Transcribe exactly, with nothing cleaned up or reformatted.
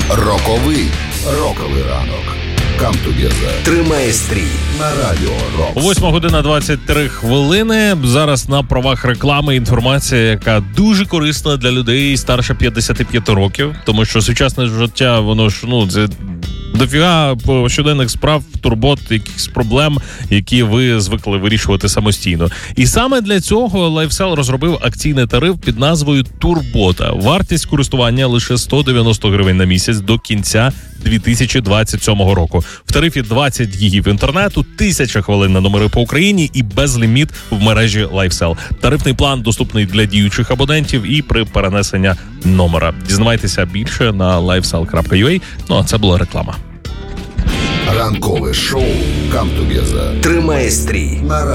Роковий роковий ранок. Come together. Тримає стрій на Радіо Рокс. восьма година двадцять три хвилини. Зараз на правах реклами інформація, яка дуже корисна для людей старше п'ятдесят п'ять років, тому що сучасне життя, воно ж, ну, це дофіга щоденних справ, турбот, якихось проблем, які ви звикли вирішувати самостійно. І саме для цього LifeSell розробив акційний тариф під назвою Турбота. Вартість користування лише сто дев'яносто гривень на місяць до кінця дві тисячі двадцять сьомого року. В тарифі двадцять гігів інтернету, тисяча хвилин на номери по Україні і безліміт в мережі LifeSell. Тарифний план доступний для діючих абонентів і при перенесенні номера. Дізнавайтеся більше на лайфсел крапка ю а. Ну, а це була реклама. Ранкове шоу Come Together. Тримає стрій на